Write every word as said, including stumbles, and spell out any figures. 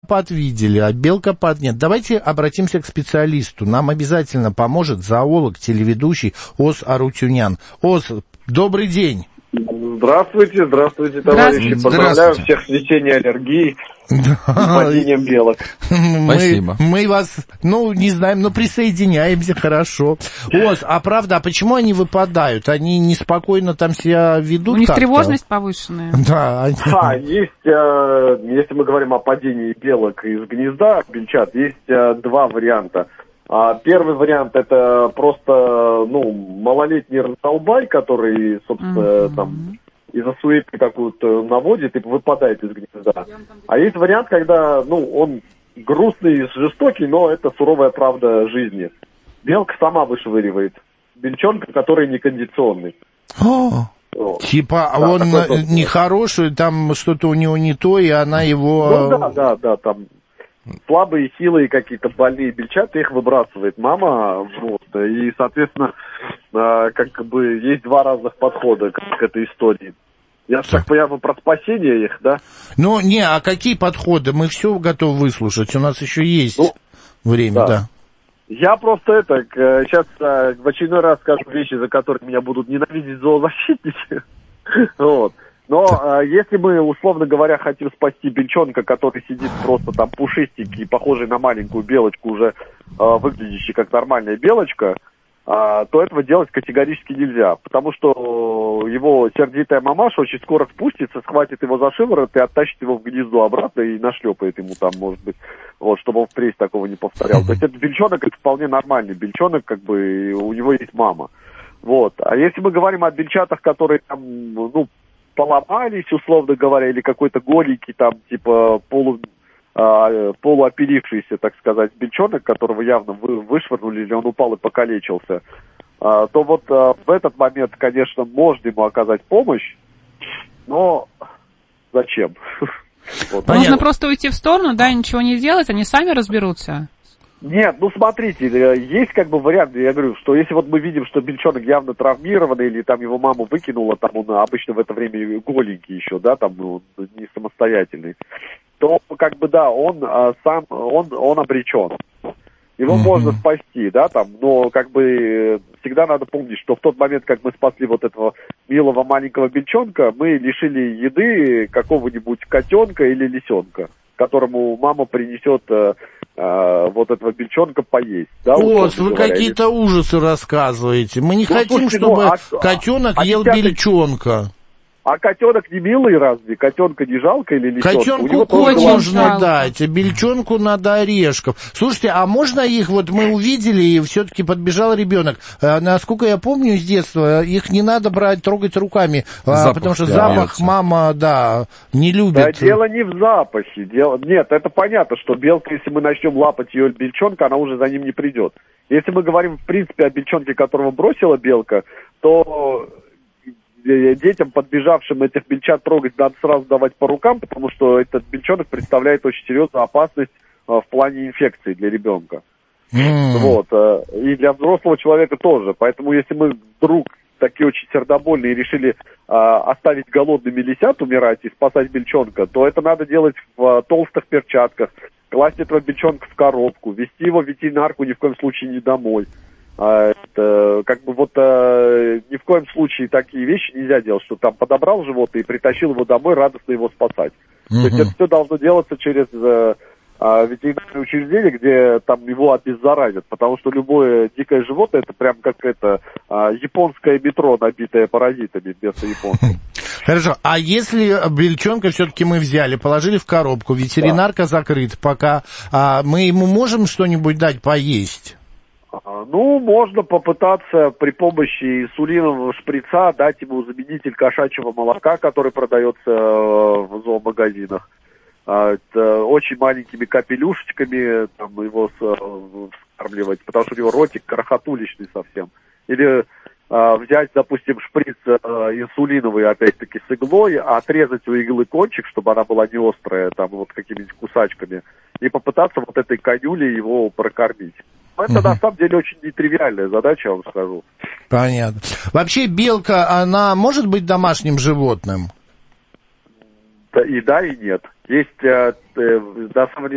Белкопад видели, а Белкопад нет. Давайте обратимся к специалисту. Нам обязательно поможет зоолог, телеведущий Оз Арутюнян. Оз, добрый день. Здравствуйте, здравствуйте, товарищи. Здравствуйте. Поздравляю Здравствуйте. всех с лечением аллергии Да. и падением белок. Спасибо. Мы, мы вас, ну, не знаем, но присоединяемся, хорошо. Оз, а правда, а почему они выпадают? Они неспокойно там себя ведут? У них как-то? тревожность повышенная. Да. Они... А, есть, э, если мы говорим о падении белок из гнезда, бельчат, есть э, два варианта. А, первый вариант — это просто, ну, малолетний раздолбай, который, собственно, mm-hmm. там, из-за суеты какую-то наводит и выпадает из гнезда. А есть вариант, когда, ну, он грустный и жестокий, но это суровая правда жизни. Белка сама вышвыривает бельчонка, который некондиционный. О, вот. Типа Да, он такой, нехороший, там что-то у него не то, и она его... Ну да, да, да, там слабые, хилые какие-то больные бельчата, их выбрасывает мама, вот, и, соответственно, как бы есть два разных подхода к, к этой истории. Я так понимаю, про спасение их, да? Ну, не, а какие подходы? Мы все готовы выслушать, у нас еще есть ну, время, да. да. Я просто это, сейчас в очередной раз скажу вещи, за которые меня будут ненавидеть зоозащитники, вот. Но э, если мы, условно говоря, хотим спасти бельчонка, который сидит просто там пушистенький, похожий на маленькую белочку, уже э, выглядящий как нормальная белочка, э, то этого делать категорически нельзя. Потому что его сердитая мамаша очень скоро спустится, схватит его за шиворот и оттащит его в гнездо обратно и нашлепает ему там, может быть, вот, чтобы он впредь такого не повторял. То есть этот бельчонок, это вполне нормальный бельчонок, как бы у него есть мама. Вот. А если мы говорим о бельчатах, которые там, ну, поломались, условно говоря, или какой-то голенький, там, типа, полу, а, полуопилившийся, так сказать, бельчонок, которого явно вы, вышвырнули, или он упал и покалечился, а, то вот а, в этот момент, конечно, можно ему оказать помощь, но зачем? Вот. Нужно просто уйти в сторону, да, и ничего не делать, они сами разберутся. Нет, ну смотрите, есть как бы вариант, я говорю, что если вот мы видим, что бельчонок явно травмированный, или там его мама выкинула, там он обычно в это время голенький еще, да, там ну, не самостоятельный, то как бы да, он а, сам, он, он обречен. Его mm-hmm. можно спасти, да, там, но как бы всегда надо помнить, что в тот момент, как мы спасли вот этого милого маленького бельчонка, мы лишили еды какого-нибудь котенка или лисенка, которому мама принесет э, э, вот этого бельчонка поесть. Да, вот, вы какие-то или... ужасы рассказываете. Мы не ну, хотим, слушайте, чтобы ну, а, котенок а, ел а бельчонка. А котенок не милый разве? Котенка не жалко или лисенка? Котенку кость нужно дать, а бельчонку надо орешков. Слушайте, а можно их, вот мы увидели, и все-таки подбежал ребенок. А, насколько я помню из детства, их не надо брать, трогать руками, а, потому что запах бьется. Мама, да, не любит. Да, дело не в запахе. Дело... Нет, это понятно, что белка, если мы начнем лапать ее бельчонка, она уже за ним не придет. Если мы говорим, в принципе, о бельчонке, которого бросила белка, то... детям, подбежавшим этих бельчат трогать, надо сразу давать по рукам, потому что этот бельчонок представляет очень серьезную опасность а, в плане инфекции для ребенка. Mm. Вот. А, и для взрослого человека тоже. Поэтому если мы вдруг такие очень сердобольные решили а, оставить голодными лисят умирать и спасать бельчонка, то это надо делать в а, толстых перчатках, класть этого бельчонка в коробку, везти его в ветеринарку ни в коем случае не домой. Это, как бы вот э, ни в коем случае такие вещи нельзя делать, что там подобрал животное и притащил его домой, радостно его спасать. Mm-hmm. То есть это все должно делаться через э, э, ветеринарное учреждение, где там его обеззаразят, потому что любое дикое животное это прям как это э, японское метро, набитое паразитами вместо японцев. Хорошо, а если бельчонка все-таки мы взяли, положили в коробку, ветеринарка да. закрыта пока, а мы ему можем что-нибудь дать поесть? Ну, можно попытаться при помощи инсулинового шприца дать ему заменитель кошачьего молока, который продается в зоомагазинах. Это очень маленькими капелюшечками там, его вскармливать, потому что у него ротик крохотуличный совсем. Или а, взять, допустим, шприц а, инсулиновый, опять-таки, с иглой, отрезать у иглы кончик, чтобы она была не острая, там, вот какими-нибудь кусачками, и попытаться вот этой конюлей его прокормить. Это, угу. на самом деле, очень нетривиальная задача, я вам скажу. Понятно. Вообще, белка, она может быть домашним животным? Да, и да, и нет. Есть, э, э, на самом деле,